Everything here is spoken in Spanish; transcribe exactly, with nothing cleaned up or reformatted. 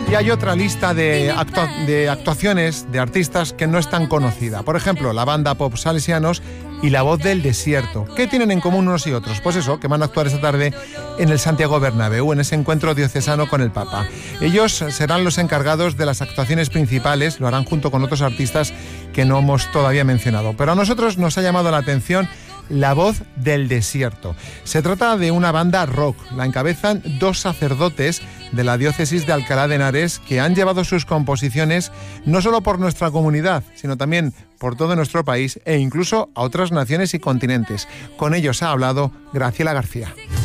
Y hay otra lista de, actua- de actuaciones de artistas que no es tan conocida. Por ejemplo, la banda pop Salesianos y La Voz del Desierto. ¿Qué tienen en común unos y otros? Pues eso, que van a actuar esta tarde en el Santiago Bernabéu, en ese encuentro diocesano con el Papa. Ellos serán los encargados de las actuaciones principales, lo harán junto con otros artistas que no hemos todavía mencionado. Pero a nosotros nos ha llamado la atención La Voz del Desierto. Se trata de una banda rock. La encabezan dos sacerdotes de la diócesis de Alcalá de Henares que han llevado sus composiciones no solo por nuestra comunidad, sino también por todo nuestro país e incluso a otras naciones y continentes. Con ellos ha hablado Graciela García.